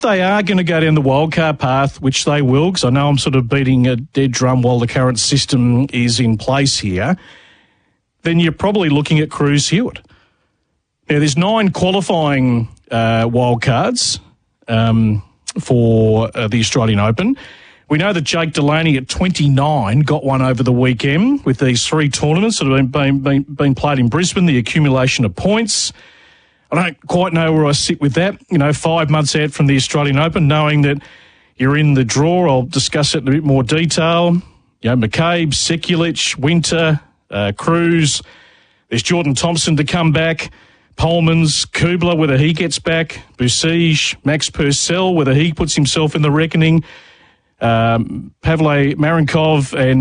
they are going to go down the wildcard path, which they will, because I know I'm sort of beating a dead drum while the current system is in place here, then you're probably looking at Cruz Hewitt. Now, there's 9 qualifying wildcards for the Australian Open. We know that Jake Delaney at 29 got one over the weekend with these 3 tournaments that have been played in Brisbane, the accumulation of points. I don't quite know where I sit with that, 5 months out from the Australian Open, knowing that you're in the draw. I'll discuss it in a bit more detail. McCabe, Sekulic, Winter, Cruz. There's Jordan Thompson to come back. Polmans, Kubler, whether he gets back. Boussige, Max Purcell, whether he puts himself in the reckoning. Pavle Marinkov and